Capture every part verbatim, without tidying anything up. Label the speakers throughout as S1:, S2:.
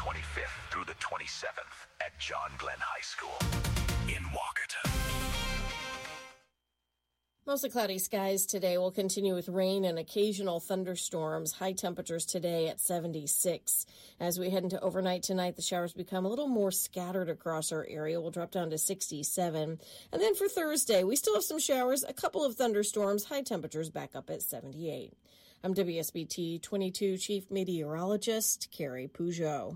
S1: twenty-fifth through the twenty-seventh at John Glenn High School in Walkerton.
S2: Mostly cloudy skies today. Will continue with rain and occasional thunderstorms. High temperatures today at seventy-six. As we head into overnight tonight, the showers become a little more scattered across our area. We'll drop down to sixty-seven. And then for Thursday, we still have some showers, a couple of thunderstorms, high temperatures back up at seventy-eight. I'm W S B T twenty-two Chief Meteorologist Carrie Peugeot.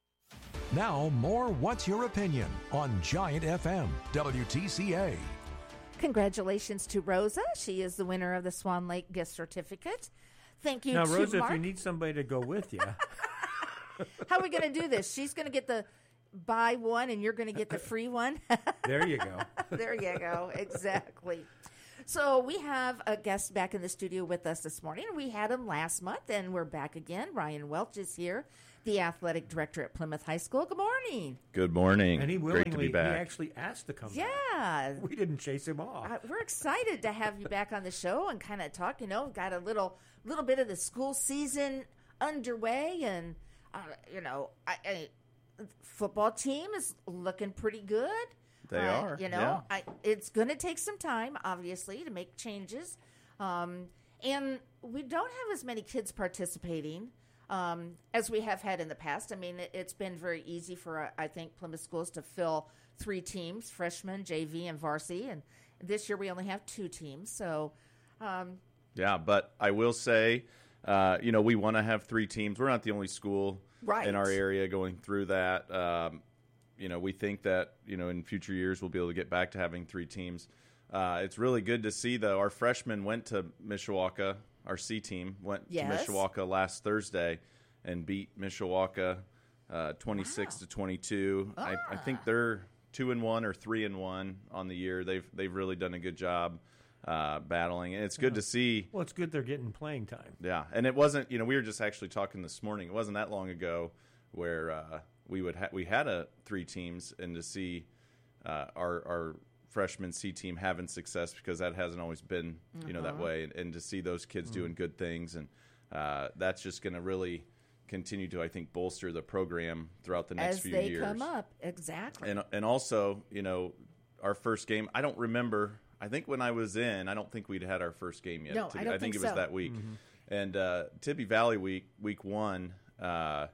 S3: Now, more What's Your Opinion on Giant F M, W T C A.
S4: Congratulations to Rosa. She is the winner of the Swan Lake gift certificate. Thank you
S5: now,
S4: to
S5: Rosa,
S4: Mark.
S5: if you need somebody to go with you.
S4: How are we going to do this? She's going to get the buy one and you're going to get the free one.
S5: There you go.
S4: There you go. Exactly. So we have a guest back in the studio with us this morning. We had him last month, and we're back again. Ryan Welch is here, the athletic director at Plymouth High School. Good morning.
S6: Good morning.
S5: And he
S6: Great
S5: willingly,
S6: to be
S5: he
S6: back.
S5: actually asked to come
S4: Yeah.
S5: back. We didn't chase him off.
S4: Uh, we're excited to have you back on the show and kind of talk. You know, we've got a little little bit of the school season underway, and, uh, you know, I, I, football team is looking pretty good.
S6: They
S4: uh,
S6: are,
S4: You know,
S6: yeah.
S4: I, it's going to take some time, obviously, to make changes. Um, and we don't have as many kids participating um, as we have had in the past. I mean, it, it's been very easy for, uh, I think, Plymouth schools to fill three teams, freshman, J V, and varsity. And this year we only have two teams. So, um,
S6: yeah, but I will say, uh, you know, we want to have three teams. We're not the only school
S4: Right.
S6: in our area going through that. Um, you know, we think that, you know, in future years we'll be able to get back to having three teams. Uh, it's really good to see, though. Our freshmen went to Mishawaka. Our C team went
S4: Yes.
S6: to Mishawaka last Thursday and beat Mishawaka uh, twenty-six to twenty-two. I, I think they're two and one or three and one on the year. They've they've really done a good job uh, battling, and it's good to see.
S5: Well, it's good they're getting playing time.
S6: Yeah, and it wasn't. You know, we were just actually talking this morning. It wasn't that long ago where uh, we would ha- we had a three teams, and to see uh, our our freshman C team having success, because that hasn't always been you know that way, and, and to see those kids doing good things, and uh, that's just going to really continue to, I think, bolster the program throughout the next
S4: as
S6: few
S4: they
S6: years.
S4: come up, exactly.
S6: And and also, you know, our first game, I don't remember. I think when I was in, I don't think we'd had our first game yet.
S4: No,
S6: To-
S4: I don't
S6: I think
S4: think
S6: it was
S4: so.
S6: that week. And uh, Tibby Valley week, week one, uh,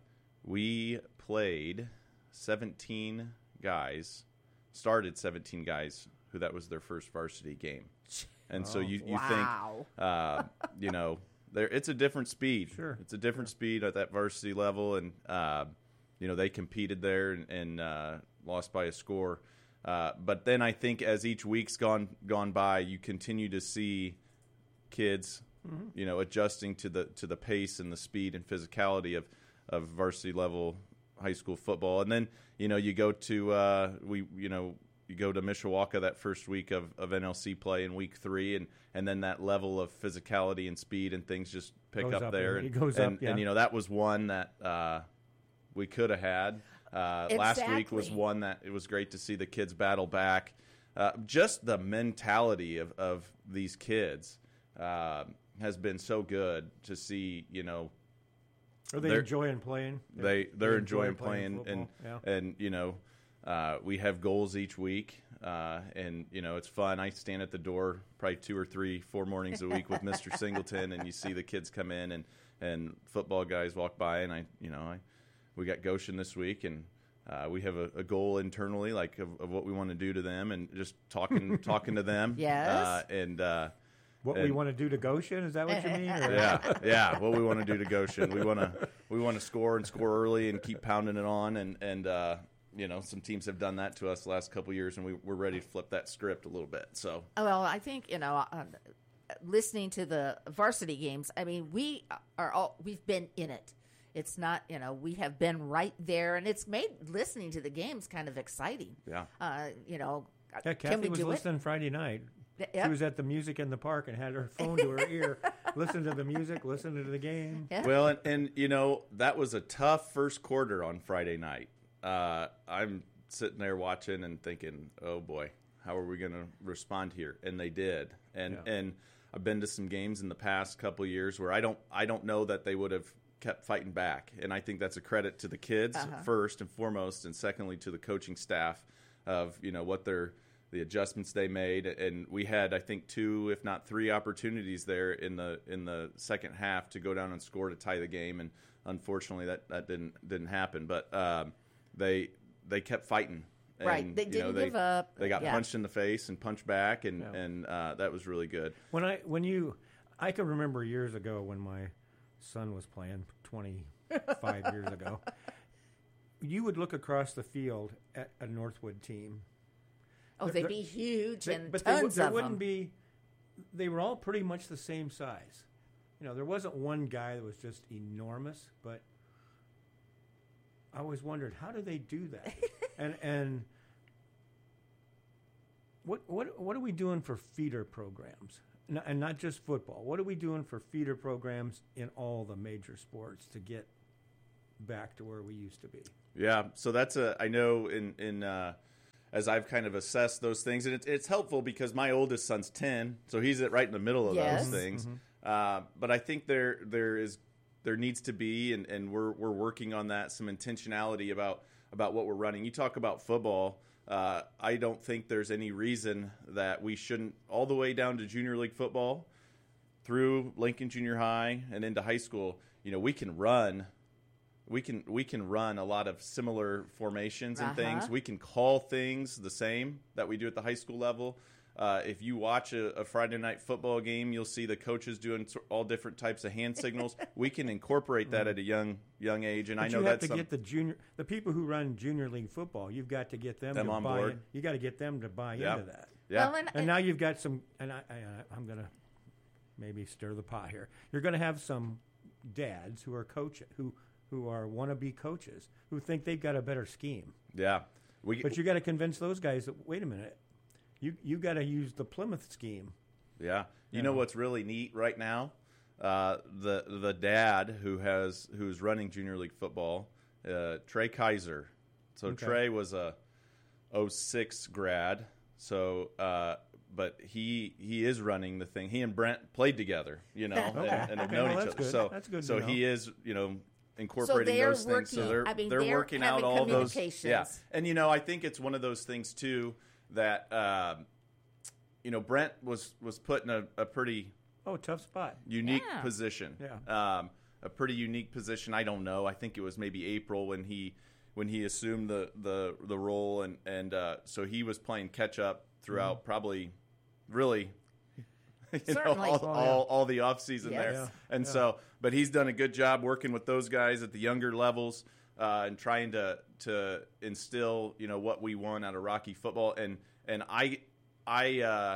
S6: we played seventeen guys, started seventeen guys who that was their first varsity game. And so you, you
S4: Wow.
S6: think, uh, you know, there it's a different speed.
S5: Sure.
S6: It's a different speed at that varsity level. And, uh, you know, they competed there and, and uh, lost by a score. Uh, but then I think as each week's gone gone by, you continue to see kids, mm-hmm. you know, adjusting to the to the pace and the speed and physicality of, of varsity level high school football. And then, you know, you go to uh, we you know you go to Mishawaka that first week of, of N L C play in week three, and, and then that level of physicality and speed and things just pick
S5: Goes
S6: up,
S5: up,
S6: there.
S5: yeah.
S6: And,
S5: It goes
S6: and,
S5: up, yeah.
S6: and you know that was one that uh, we could have had. Uh, Last week was
S4: Exactly.
S6: one that it was great to see the kids battle back. Uh, just the mentality of, of these kids uh, has been so good to see. You know,
S5: Are they
S6: They're-
S5: enjoying playing?
S6: they they're enjoying playing,
S5: football.
S6: and
S5: yeah.
S6: and you know uh, we have goals each week, uh, and you know it's fun. I stand at the door probably two or three, four mornings a week with Mister Singleton, and you see the kids come in, and and football guys walk by, and I you know I. We got Goshen this week, and uh, we have a, a goal internally, like of, of what we want to do to them, and just talking talking to them.
S4: Yes.
S6: Uh, and uh,
S5: What
S6: and-
S5: we want to do to Goshen? Is that what you mean? Or-
S6: yeah, yeah. What we want to do to Goshen, we want to we want to score and score early and keep pounding it on, and and uh, you know some teams have done that to us the last couple of years, and we, we're ready to flip that script a little bit. So
S4: Well, I think, you know, uh, listening to the varsity games, I mean, we are all, we've been in it. It's not, you know, we have been right there, and it's made listening to the games kind of exciting.
S6: Yeah.
S4: Uh, you know,
S5: Yeah,
S4: can
S5: Kathy
S4: we
S5: was
S4: do
S5: listening Friday night.
S4: Yep.
S5: She was at the music in the park and had her phone to her ear. Listen to the music, listen to the game.
S4: Yeah.
S6: well, and, and you know that was a tough first quarter on Friday night. Uh, I'm sitting there watching and thinking, oh boy, how are we going to respond here? And they did, and
S5: Yeah.
S6: and I've been to some games in the past couple of years where I don't I don't know that they would have kept fighting back, and I think that's a credit to the kids
S4: Uh-huh.
S6: first and foremost, and secondly to the coaching staff of you know what their the adjustments they made. And we had I think two, if not three, opportunities there in the in the second half to go down and score to tie the game, and unfortunately that, that didn't didn't happen. But um, they they kept fighting. And,
S4: Right. They
S6: you know,
S4: didn't
S6: they,
S4: give up.
S6: They got
S4: Yeah.
S6: punched in the face and punched back, and
S5: Yeah.
S6: and uh, that was really good.
S5: When I when you, I can remember years ago when my son was playing twenty-five years ago. You would look across the field at a Northwood team.
S4: Oh,
S5: There-
S4: they'd
S5: there-
S4: be huge
S5: They-
S4: and
S5: but they,
S4: tons
S5: there
S4: of
S5: wouldn't
S4: them.
S5: be. They were all pretty much the same size. You know, there wasn't one guy that was just enormous, but I always wondered how do they do that, and and what what what are we doing for feeder programs, N- and not just football? What are we doing for feeder programs in all the major sports to get back to where we used to be?
S6: Yeah, so that's a I know in in uh, as I've kind of assessed those things, and it's it's helpful because my oldest son's ten, so he's at right in the middle of
S4: Yes.
S6: those things. Uh, but I think there there is there needs to be, and, and we're we're working on that, some intentionality about about what we're running. You talk about football. Uh, I don't think there's any reason that we shouldn't, all the way down to junior league football, through Lincoln Junior High and into high school. You know, we can run. We can we can run a lot of similar formations and
S4: Uh-huh.
S6: things. We can call things the same that we do at the high school level. Uh, if you watch a, a Friday night football game, you'll see the coaches doing s- all different types of hand signals. We can incorporate that at a young young age, and
S5: But
S6: I know
S5: you have
S6: that's
S5: to
S6: some,
S5: get the junior, the people who run junior league football. You've got to get them,
S6: Them
S5: to
S6: on
S5: buy
S6: board.
S5: in. You got to get them to buy
S6: Yeah.
S5: into that.
S6: yeah.
S4: Well, and,
S5: And now you've got some, and I, I, I'm going to maybe stir the pot here. You're going to have some dads who are coach who who are wannabe coaches who think they've got a better scheme.
S6: yeah. We
S5: But you got to convince those guys that wait a minute, you you got to use the Plymouth scheme.
S6: Yeah, you
S5: Yeah.
S6: know what's really neat right now? Uh, the the dad who has who's running junior league football, uh, Trey Kaiser. So
S5: Okay.
S6: Trey was a oh six grad. So, uh, but he he is running the thing. He and Brent played together, you know, and, and have
S5: Okay,
S6: known
S5: well,
S6: each
S5: that's
S6: other.
S5: good.
S6: So
S5: That's good to
S6: So
S5: know.
S6: he is, you know, incorporating
S4: they're
S6: those things. So
S4: working-
S6: they're
S4: I mean,
S6: they're,
S4: they're
S6: working out
S4: having
S6: all those.
S4: communications.
S6: Yeah, and you know, I think it's one of those things too that. Um, You know, Brent was, was put in a, a pretty
S5: Oh, tough spot.
S6: unique
S4: Yeah.
S6: position.
S5: Yeah.
S6: Um, a pretty unique position. I don't know. I think it was maybe April when he when he assumed the the, the role, and and uh, so he was playing catch up throughout
S5: Mm-hmm.
S6: probably really you know,
S4: Certainly.
S6: all,
S5: Oh,
S6: all, all the off season
S4: Yes.
S6: there.
S5: Yeah.
S6: And
S5: Yeah.
S6: so, but he's done a good job working with those guys at the younger levels uh, and trying to to instill you know what we want out of Rocky football. And and I I. Uh,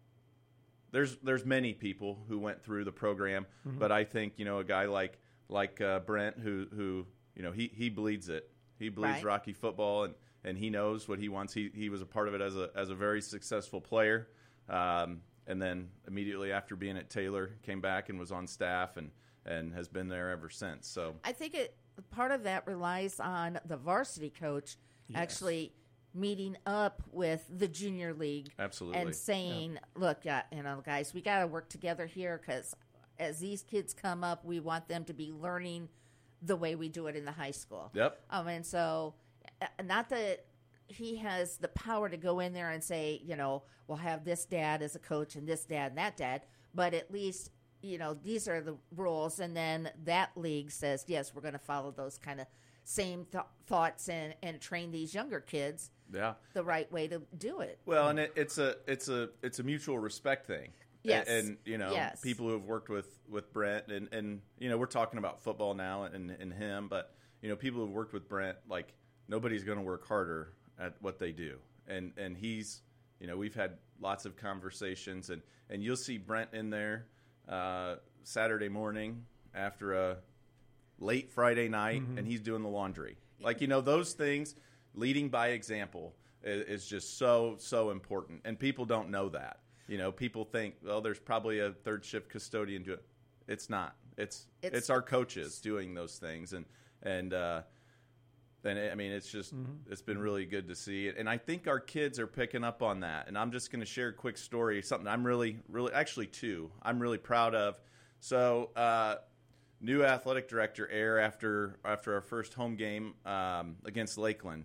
S6: There's there's many people who went through the program,
S5: Mm-hmm.
S6: but I think you know a guy like like uh, Brent who who you know he, he bleeds it. He bleeds
S4: Right.
S6: Rocky football, and, and he knows what he wants. He he was a part of it as a as a very successful player, um, and then immediately after being at Taylor, came back and was on staff and, and has been there ever since. So
S4: I think it part of that relies on the varsity coach actually meeting up with the junior league
S6: Absolutely.
S4: and saying, "Look, uh, you know, guys, we got to work together here because as these kids come up, we want them to be learning the way we do it in the high school."
S6: Yep.
S4: Um, and so, uh, not that he has the power to go in there and say, you know, we'll have this dad as a coach and this dad and that dad, but at least, you know, these are the rules. And then that league says, yes, we're going to follow those kind of same th- thoughts and, and train these younger kids
S6: yeah.
S4: the right way to do it.
S6: Well, and it, it's a it's a it's a mutual respect thing.
S4: Yes.
S6: And, and you know,
S4: Yes.
S6: people who have worked with, with Brent and, and you know, we're talking about football now and, and him, but you know, people who've worked with Brent, like nobody's going to work harder at what they do. And and he's, you know, we've had lots of conversations, and, and you'll see Brent in there uh, Saturday morning after a late Friday night,
S5: Mm-hmm.
S6: and he's doing the laundry. Like, you know, those things, leading by example is, is just so, so important. And people don't know that. You know, people think, well, there's probably a third shift custodian doing it. It's not. It's, it's
S4: It's-
S6: our coaches doing those things. And, and, uh, and I mean, it's just,
S5: Mm-hmm.
S6: it's been really good to see it. And I think our kids are picking up on that. And I'm just going to share a quick story, something I'm really, really, actually two, I'm really proud of. So, uh, new athletic director air after after our first home game um, against Lakeland.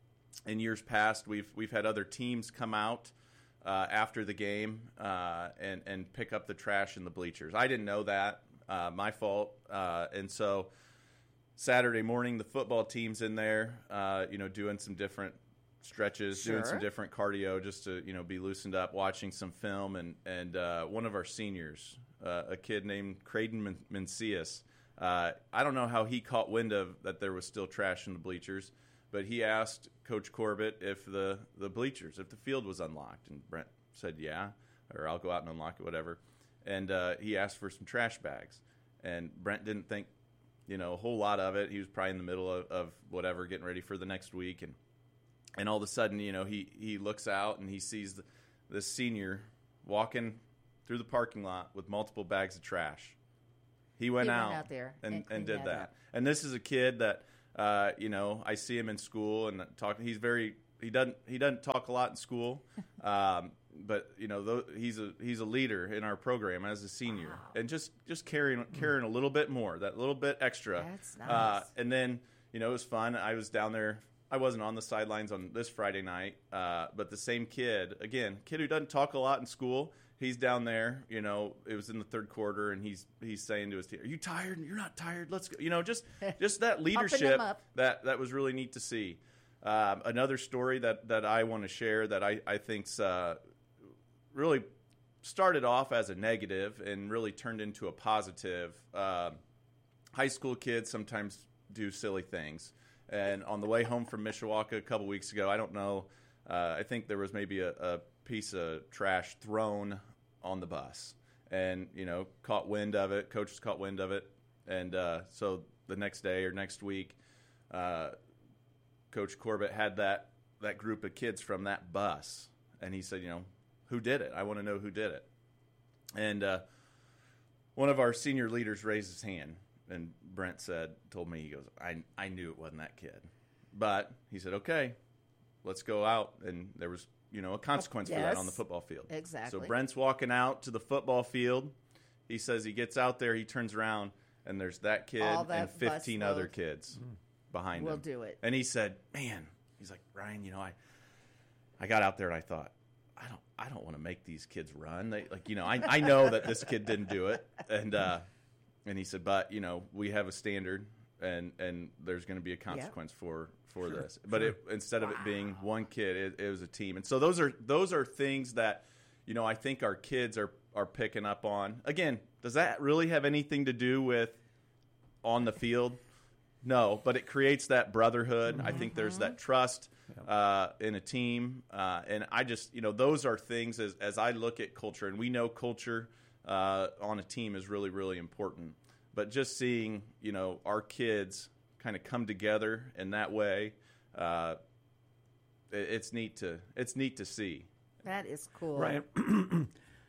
S6: In years past, we've we've had other teams come out uh, after the game uh, and and pick up the trash in the bleachers. I didn't know that, uh, my fault. Uh, and so Saturday morning, the football team's in there, uh, you know, doing some different stretches,
S4: Sure.
S6: doing some different cardio, just to you know be loosened up, watching some film, and and uh, one of our seniors, uh, a kid named Creighton Men- Mencius. Uh, I don't know how he caught wind of that there was still trash in the bleachers, but he asked Coach Corbett if the, the bleachers, if the field was unlocked. And Brent said, yeah, or I'll go out and unlock it, whatever. And uh, he asked for some trash bags. And Brent didn't think, you know, a whole lot of it. He was probably in the middle of, of whatever, getting ready for the next week. And and all of a sudden, you know, he, he looks out and he sees the, this senior walking through the parking lot with multiple bags of trash. He went,
S4: He went
S6: out,
S4: out there
S6: and,
S4: and
S6: and
S4: cleaned
S6: did
S4: that
S6: that.
S4: up.
S6: And this is a kid that, uh, you know, I see him in school and talk. He's very he doesn't he doesn't talk a lot in school, um, but you know th- he's a he's a leader in our program as a senior,
S4: Wow.
S6: and just just carrying carrying a little bit more, that little bit extra.
S4: That's nice.
S6: Uh, and then you know it was fun. I was down there. I wasn't on the sidelines on this Friday night, uh, but the same kid, again, kid who doesn't talk a lot in school. He's down there, you know, it was in the third quarter, and he's he's saying to his team, are you tired? You're not tired. Let's go. You know, just just that leadership
S4: up.
S6: that, that was really neat to see. Um, another story that, that I want to share that I, I think's uh, really started off as a negative and really turned into a positive. Um, high school kids sometimes do silly things. And on the way home from Mishawaka a couple weeks ago, I don't know, uh, I think there was maybe a, a piece of trash thrown on the bus, and you know caught wind of it. Coaches caught wind of it, and uh, so the next day or next week, uh, Coach Corbett had that that group of kids from that bus, and he said, you know, who did it? I want to know who did it. And uh, one of our senior leaders raised his hand, and Brent said, told me, he goes, I I knew it wasn't that kid, but he said, okay, let's go out, and there was. You know, a consequence for that
S4: Yes.
S6: on the football field.
S4: Exactly.
S6: So Brent's walking out to the football field. He says he gets out there, he turns around, and there's that kid
S4: All that
S6: and fifteen
S4: busload.
S6: other kids behind
S4: We'll
S6: him.
S4: do it.
S6: And he said, man, he's like, Ryan, you know, I I got out there and I thought, I don't I don't want to make these kids run. They like, you know, I I know that this kid didn't do it. And uh and he said, but, you know, we have a standard and and there's going to be a consequence for for
S5: Sure,
S6: this. But
S5: sure.
S6: it, instead of it being one kid, it, it was a team. And so those are those are things that, you know, I think our kids are are picking up on. Again, does that really have anything to do with on the field? No, but it creates that brotherhood. I think there's that trust uh, in a team. Uh, and I just, you know, those are things as, as I look at culture, and we know culture uh, on a team is really, really important. But just seeing, you know, our kids kind of come together in that way, uh, it, it's neat to it's neat to see.
S4: That is cool.
S5: Ryan,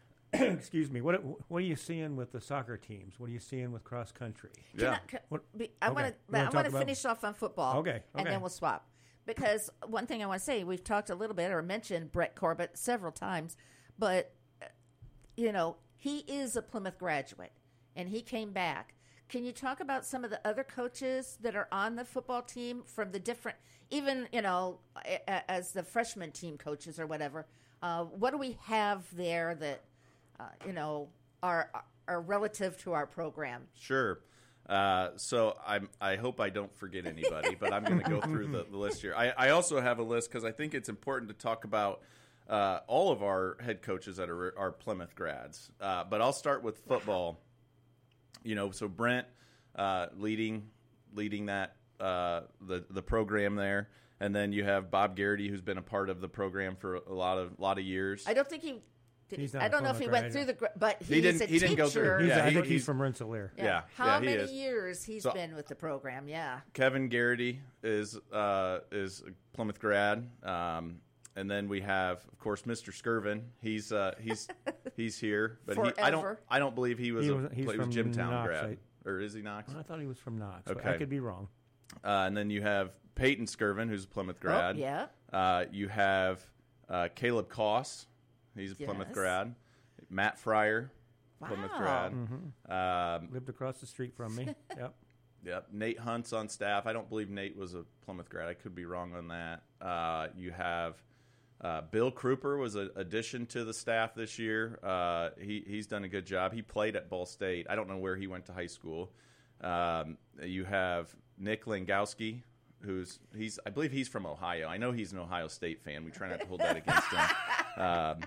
S5: excuse me. What what are you seeing with the soccer teams? What are you seeing with cross country?
S4: Can
S6: Yeah.
S4: I, can,
S5: What-
S4: be, I
S5: okay.
S4: want
S5: You
S4: to.
S5: wanna
S4: I
S5: talk
S4: want to
S5: about-
S4: finish off on football.
S5: Okay,
S4: and
S5: okay.
S4: then we'll swap. Because one thing I want to say, we've talked a little bit or mentioned Brett Corbett several times, but uh, you know he is a Plymouth graduate, and he came back. Can you talk about some of the other coaches that are on the football team from the different, even you know, a- a- as the freshman team coaches or whatever? Uh, what do we have there that uh, you know are are relative to our program?
S6: Sure. Uh, so I'm, I hope I don't forget anybody, but I'm going to go through the, the list here. I, I also have a list because I think it's important to talk about uh, all of our head coaches that are, are Plymouth grads. Uh, but I'll start with football. You know, so Brent uh, leading leading that uh, the the program there, and then you have Bob Garrity, who's been a part of the program for a lot of lot of years.
S4: I don't think he. Did,
S5: He's not
S4: I
S5: a
S4: don't know if he
S5: Plymouth
S4: went
S5: grad.
S4: through the, gra- but
S6: He
S4: he's
S6: didn't-
S4: a
S6: he didn't go through-
S4: teacher.
S5: He's,
S6: Yeah,
S5: I
S6: he-
S5: think he's,
S6: he's-
S5: from Rensselaer.
S6: Yeah,
S4: How
S6: yeah, he
S4: many
S6: is.
S4: years he's
S6: So-
S4: been with the program? Yeah.
S6: Kevin Garrity is uh, is a Plymouth grad, um, and then we have, of course, Mister Skirvin. He's uh, he's he's here, but he, I don't
S4: Forever.
S6: I don't believe he was
S5: He
S6: a
S5: was- he's
S6: he was
S5: from
S6: Jimtown
S5: Knox,
S6: grad, or is he Knox?
S5: I thought he was from Knox. but
S6: Okay.
S5: I could be wrong.
S6: Uh, and then you have Peyton Skirvin, who's a Plymouth grad.
S4: Oh, yeah.
S6: Uh, you have uh, Caleb Koss. He's a Plymouth
S4: Yes.
S6: grad. Matt Fryer, Plymouth
S4: Wow.
S6: grad.
S5: Mm-hmm.
S6: Um,
S5: Lived across the street from me. Yep.
S6: Yep. Nate Hunt's on staff. I don't believe Nate was a Plymouth grad. I could be wrong on that. Uh, you have uh, Bill Kruper was an addition to the staff this year. Uh, he he's done a good job. He played at Ball State. I don't know where he went to high school. Um, you have Nick Langowski, who's he's I believe he's from Ohio. I know he's an Ohio State fan. We try not to hold that against him. Um,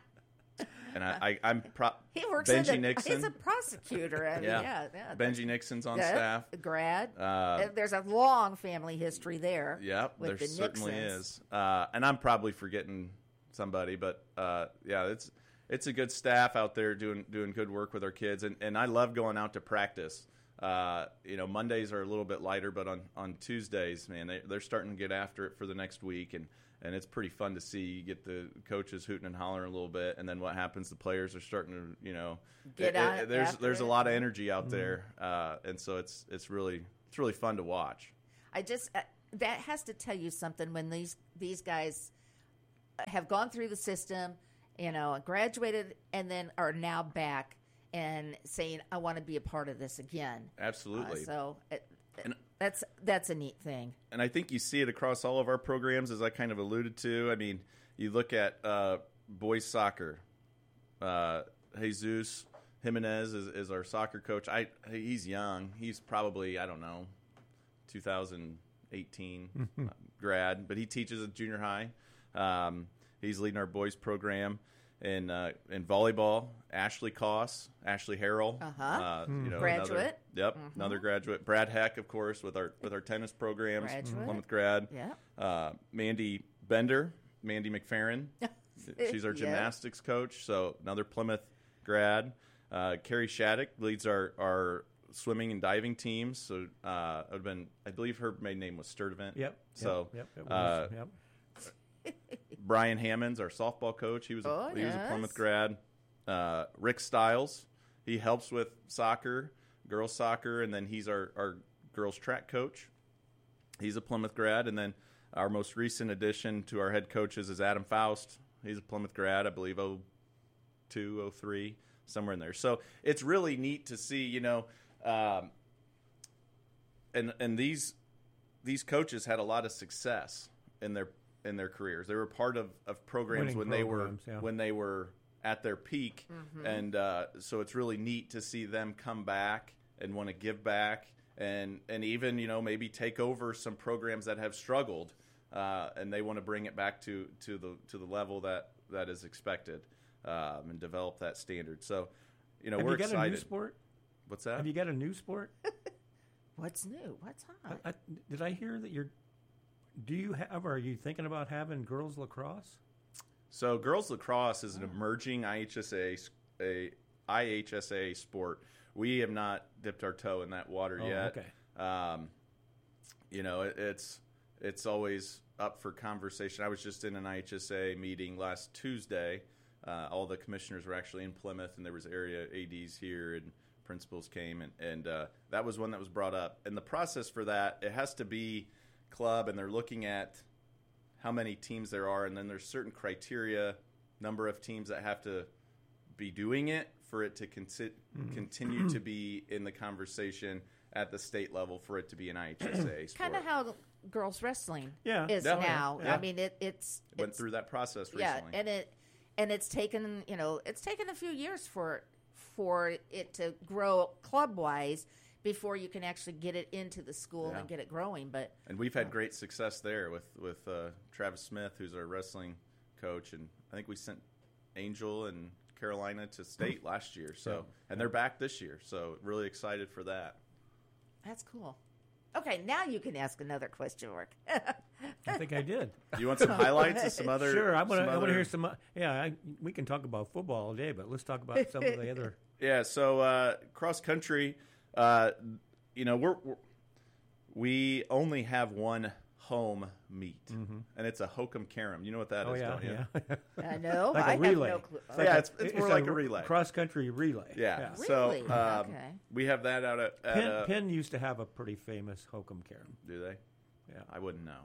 S6: and I, I I'm pro-
S4: He works
S6: Benji
S4: in the,
S6: Nixon.
S4: He's a prosecutor. I mean,
S6: Yeah.
S4: yeah, yeah.
S6: Benji Nixon's on
S4: Yeah,
S6: staff.
S4: grad.
S6: Uh,
S4: Uh, There's a long family history there.
S6: Yep,
S4: with
S6: there
S4: the
S6: certainly
S4: Nixons.
S6: is. Uh, and I'm probably forgetting somebody, but uh, yeah, it's it's a good staff out there doing doing good work with our kids, and, and I love going out to practice. Uh, you know, Mondays are a little bit lighter, but on, on Tuesdays, man, they, they're starting to get after it for the next week, and, and it's pretty fun to see. You get the coaches hooting and hollering a little bit, and then what happens? The players are starting to, you know,
S4: Get
S6: it-
S4: on
S6: it- there's
S4: after
S6: there's a
S4: it.
S6: lot of energy out there, uh, and so it's it's really it's really fun to watch.
S4: I just uh, that has to tell you something when these these guys have gone through the system, you know, graduated, and then are now back and saying, "I want to be a part of this again."
S6: Absolutely.
S4: Uh, so it,
S6: And-
S4: that's that's a neat thing.
S6: and I think you see it across all of our programs, as I kind of alluded to. I mean, you look at uh, boys soccer. Uh, Jesus Jimenez is, is our soccer coach. I he's young. He's probably I don't know, two thousand eighteen uh, grad, but he teaches at junior high. Um, he's leading our boys program. In uh, in volleyball, Ashley Koss, Ashley Harrell,
S4: Uh-huh.
S6: uh, you know,
S4: Graduate.
S6: Another, yep, another graduate. Brad Heck, of course, with our with our tennis programs,
S4: Graduate.
S6: Plymouth grad.
S4: Yeah.
S6: Uh, Mandy Bender, Mandy McFerrin, she's our
S4: Yeah.
S6: gymnastics coach. So another Plymouth grad. Uh, Carrie Shattuck leads our our swimming and diving teams. So uh, it would have been, I believe her maiden name was Sturdivant.
S5: Yep.
S6: So
S5: yep, yep, it
S6: uh,
S5: was. Yep.
S6: Brian Hammonds, our softball coach, he was a,
S4: Oh,
S6: he was a
S4: yes.
S6: Plymouth grad. Uh, Rick Stiles, he helps with soccer, girls soccer, and then he's our, our girls track coach. He's a Plymouth grad, and then our most recent addition to our head coaches is Adam Faust. He's a Plymouth grad, I believe, oh two, oh three, somewhere in there. So it's really neat to see, you know, um, and and these these coaches had a lot of success in their in their careers. They were part of, of programs
S5: Winning
S6: when
S5: programs,
S6: they were
S5: yeah.
S6: when they were at their peak, and uh, so it's really neat to see them come back and want to give back, and and even you know maybe take over some programs that have struggled, uh, and they want to bring it back to, to the to the level that, that is expected, um, and develop that standard. So, you know,
S5: Have
S6: we're
S5: you got
S6: excited.
S5: a new sport?
S6: What's that?
S5: Have you got a new sport?
S4: What's new? What's hot?
S5: I, I, did I hear that you're? Do you have? Or are you thinking about having girls lacrosse?
S6: So, girls lacrosse is an emerging I H S A s- a I H S A sport. We have not dipped our toe in that water
S5: Oh,
S6: yet.
S5: okay.
S6: Um, you know, it, it's it's always up for conversation. I was just in an I H S A meeting last Tuesday. Uh, all the commissioners were actually in Plymouth, and there was area A Ds here, and principals came, and, and uh, that was one that was brought up. And the process for that, it has to be club, and they're looking at how many teams there are, and then there's certain criteria, number of teams that have to be doing it for it to consi-
S5: Mm-hmm.
S6: continue to be in the conversation at the state level for it to be an I H S A sport.
S4: Kind of how girls wrestling
S5: Yeah.
S4: is
S6: Yeah.
S4: now.
S6: Yeah.
S4: I mean, it, it's
S6: Went
S4: it's,
S6: through that process
S4: yeah,
S6: recently.
S4: and it and it's taken you know it's taken a few years for for it to grow club wise before you can actually get it into the school
S6: Yeah.
S4: and get it growing. But
S6: And we've had great success there with with uh, Travis Smith, who's our wrestling coach, and I think we sent Angel and Carolina to state last year. So, and they're back this year. So, really excited for that.
S4: that's cool. Okay, now you can ask another question, Mark.
S5: I think I did.
S6: Do you want some highlights of some other?
S5: Sure, I want
S6: some
S5: to. I want
S6: other-
S5: to hear some. uh, Yeah, I, we can talk about football all day, but let's talk about some of the other.
S6: Yeah. So uh, cross country, uh, you know, we're, we're we only have one home meet, and it's a Hokum Karam. You know what that is?
S5: Mm-hmm. Oh yeah,
S6: don't you?
S5: yeah.
S4: I know.
S5: Like a
S4: I have
S5: relay.
S4: no clue.
S5: It's
S6: Yeah,
S5: a-
S6: it's- it's more like a relay.
S5: Cross country relay.
S6: Yeah.
S4: Really?
S6: So um,
S4: Okay.
S6: we have that out at, at
S5: Penn,
S6: uh,
S5: Penn used to have a pretty famous Hokum Karam.
S6: Do they?
S5: Yeah.
S6: I wouldn't know.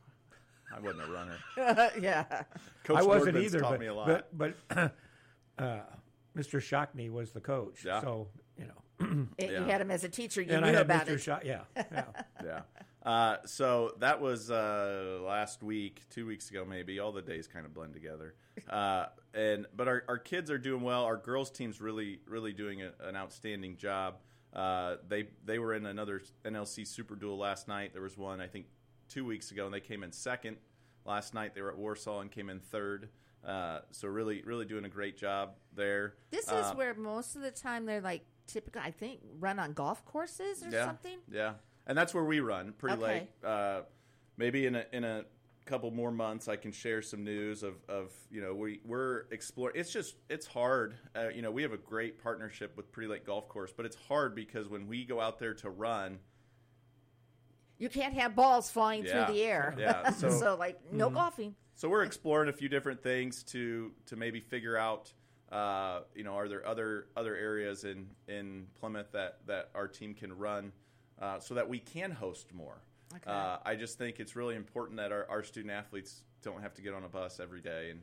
S6: I wasn't a runner.
S4: yeah.
S6: Coach
S5: I wasn't
S6: Nordman's
S5: either,
S6: taught
S5: but,
S6: me a lot.
S5: but but uh, Mister Shockney was the coach.
S6: Yeah.
S5: So, you know.
S4: It-
S6: Yeah.
S4: You had him as a teacher. You
S5: and
S4: knew
S5: I had
S4: about
S5: Mister
S4: it.
S5: Shock. Yeah. yeah.
S6: Yeah. Uh, so that was uh, last week, two weeks ago, maybe. All the days kind of blend together. Uh, and but our, our kids are doing well. Our girls team's really really doing a, an outstanding job. Uh, they they were in another N L C Super Duel last night. There was one I think two weeks ago, and they came in second. Last night they were at Warsaw and came in third. Uh, so really really doing a great job there.
S4: This
S6: Uh,
S4: is where most of the time they're like typical, I think, run on golf courses or
S6: yeah,
S4: something.
S6: Yeah, and that's where we run pretty
S4: Okay.
S6: late. Uh, maybe in a in a couple more months, I can share some news of, of you know we we're exploring. It's just it's hard. Uh, you know, we have a great partnership with Pretty Lake Golf Course, but it's hard because when we go out there to run,
S4: You can't have balls flying
S6: Yeah.
S4: through the air.
S6: Yeah,
S4: So,
S6: so-
S4: like, no golfing.
S6: so we're exploring a few different things to to maybe figure out. Uh, you know, are there other other areas in, in Plymouth that, that our team can run uh, so that we can host more?
S4: Okay.
S6: Uh, I just think it's really important that our, our student athletes don't have to get on a bus every day and,